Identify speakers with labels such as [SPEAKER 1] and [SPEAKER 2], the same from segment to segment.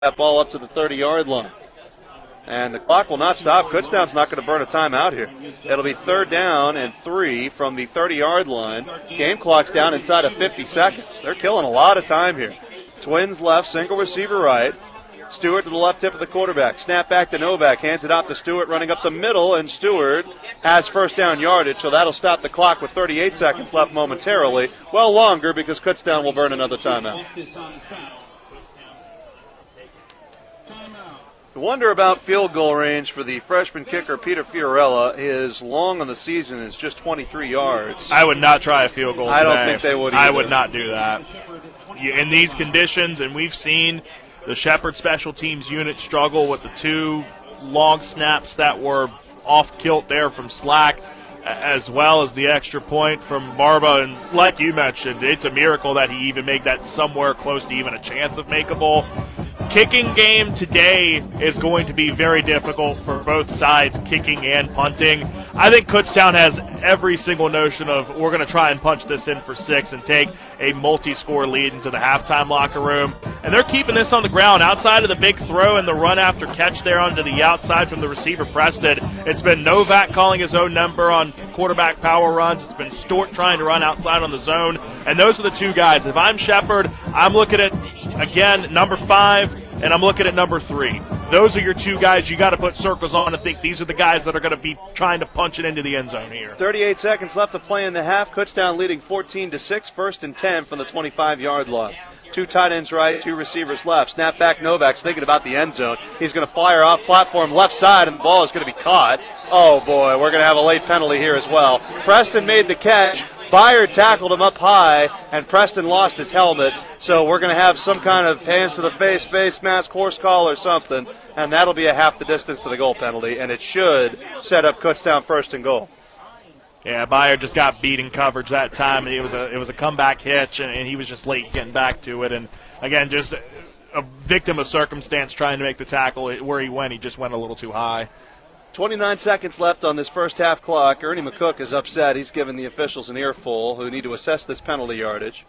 [SPEAKER 1] that ball up to the 30-yard line. And the clock will not stop. Kutztown's not going to burn a timeout here. It'll be 3rd down and 3 from the 30-yard line. Game clock's down inside of 50 seconds. They're killing a lot of time here. Twins left, single receiver right. Stewart to the left tip of the quarterback. Snap back to Novak. Hands it off to Stewart running up the middle, and Stewart has first down yardage, so that'll stop the clock with 38 seconds left momentarily. Well, longer because Kutztown will burn another timeout. The wonder about field goal range for the freshman kicker, Peter Fiorella, is long on the season is just 23 yards.
[SPEAKER 2] I would not try a field goal today.
[SPEAKER 1] I don't think they would either.
[SPEAKER 2] I would not do that. In these conditions, and we've seen the Shepherd special teams unit struggle with the 2 long snaps that were off kilt there from Slack, as well as the extra point from Barba. And like you mentioned, it's a miracle that he even made that somewhere close to even a chance of makeable. Kicking game today is going to be very difficult for both sides, kicking and punting. I think Kutztown has every single notion of we're going to try and punch this in for 6 and take a multi-score lead into the halftime locker room. And they're keeping this on the ground outside of the big throw and the run after catch there onto the outside from the receiver Preston. It's been Novak calling his own number on quarterback power runs. It's been Stewart trying to run outside on the zone. And those are the 2 guys. If I'm Shepherd, I'm looking at, again, number 5, and I'm looking at number 3. Those are your 2 guys you got to put circles on and think these are the guys that are going to be trying to punch it into the end zone here.
[SPEAKER 1] 38 seconds left to play in the half. Kutztown leading 14-6, 1st and 10 from the 25-yard line. 2 tight ends right, 2 receivers left. Snap back, Novak's thinking about the end zone. He's going to fire off platform left side, and the ball is going to be caught. Oh, boy, we're going to have a late penalty here as well. Preston made the catch. Byard tackled him up high, and Preston lost his helmet. So we're going to have some kind of hands to the face mask, horse collar or something, and that'll be a half the distance to the goal penalty, and it should set up Kutztown 1st and goal.
[SPEAKER 2] Yeah, Byard just got beat in coverage that time. It was a comeback hitch, and he was just late getting back to it. And, again, just a victim of circumstance trying to make the tackle. Where he just went a little too high.
[SPEAKER 1] 29 seconds left on this first half clock. Ernie McCook is upset. He's given the officials an earful who need to assess this penalty yardage.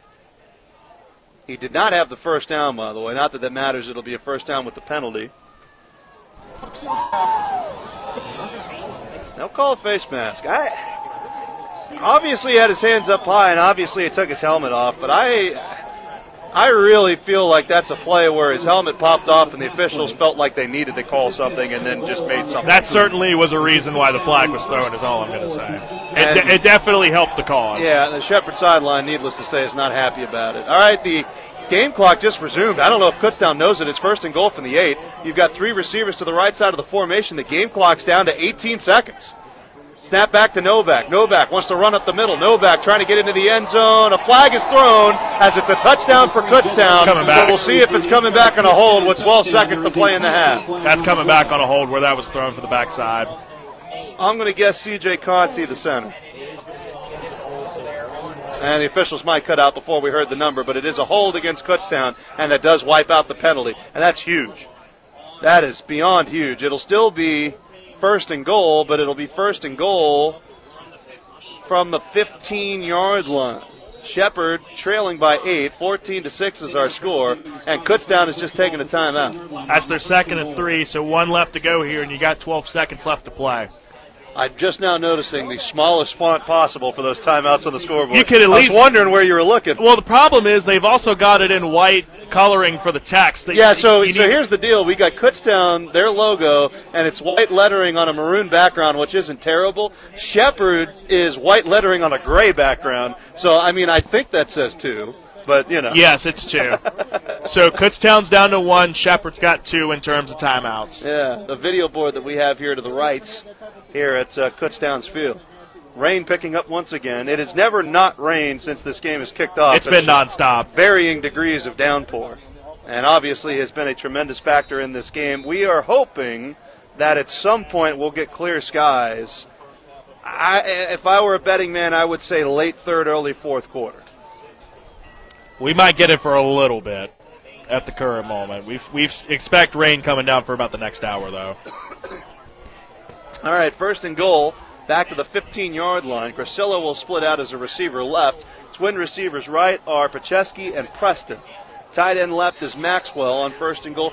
[SPEAKER 1] He did not have the first down, by the way. Not that that matters. It'll be a first down with the penalty. No call a face mask. Obviously he had his hands up high, and obviously he took his helmet off, but I really feel like that's a play where his helmet popped off and the officials felt like they needed to call something and then just made something.
[SPEAKER 2] That certainly was a reason why the flag was thrown, is all I'm going to say. It definitely helped the cause.
[SPEAKER 1] Yeah, the Shepherd sideline, needless to say, is not happy about it. All right, the game clock just resumed. I don't know if Kutztown knows it. It's 1st and goal from the 8. You've got 3 receivers to the right side of the formation. The game clock's down to 18 seconds. Snap back to Novak. Novak wants to run up the middle. Novak trying to get into the end zone. A flag is thrown as it's a touchdown for Kutztown. But we'll see if it's coming back on a hold with 12 seconds to play in the half.
[SPEAKER 2] That's coming back on a hold where that was thrown for the backside.
[SPEAKER 1] I'm going to guess C.J. Conti, the center. And the officials might cut out before we heard the number, but it is a hold against Kutztown, and that does wipe out the penalty. And that's huge. That is beyond huge. It'll still be 1st and goal, but it'll be 1st and goal from the 15-yard line. Shepherd trailing by 8, 14-6 is our score, and Kutztown is just taking a timeout.
[SPEAKER 2] That's their 2nd and 3, so 1 left to go here, and you got 12 seconds left to play.
[SPEAKER 1] I'm just now noticing the smallest font possible for those timeouts on the scoreboard.
[SPEAKER 2] You could at least,
[SPEAKER 1] I was wondering where you were looking.
[SPEAKER 2] Well, the problem is they've also got it in white coloring for the text.
[SPEAKER 1] So here's the deal. We got Kutztown, their logo, and it's white lettering on a maroon background, which isn't terrible. Shepherd is white lettering on a gray background. So, I think that says 2, but,
[SPEAKER 2] Yes, it's 2. So Kutztown's down to 1. Shepherd's got 2 in terms of timeouts.
[SPEAKER 1] Yeah, the video board that we have here to the right here at Kutztown's field. Rain picking up once again. It has never not rained since this game has kicked off.
[SPEAKER 2] It's been nonstop.
[SPEAKER 1] Varying degrees of downpour. And obviously has been a tremendous factor in this game. We are hoping that at some point we'll get clear skies. If I were a betting man, I would say late 3rd, early 4th quarter.
[SPEAKER 2] We might get it for a little bit at the current moment. We expect rain coming down for about the next hour, though.
[SPEAKER 1] All right, 1st and goal, back to the 15-yard line. Grasillo will split out as a receiver left. Twin receivers right are Pacheski and Preston. Tight end left is Maxwell on first and goal